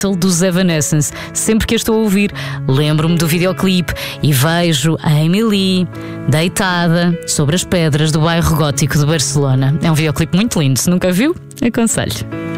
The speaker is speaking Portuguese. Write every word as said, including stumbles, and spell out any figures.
dos Evanescence. Sempre que a estou a ouvir, lembro-me do videoclipe e vejo a Emily deitada sobre as pedras do bairro gótico de Barcelona. É um videoclipe muito lindo. Se nunca viu, aconselho.